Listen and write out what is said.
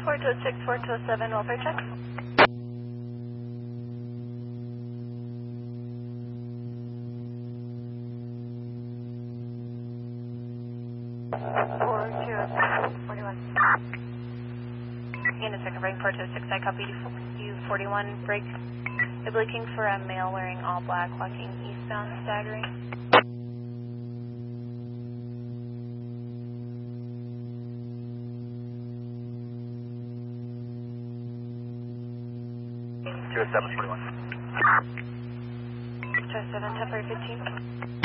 4206, 4207, welfare check. In a second, break 4206, I copy you 41, break. They're looking for a male wearing all black walking eastbound staggering. Two 741. 27, temporary 15.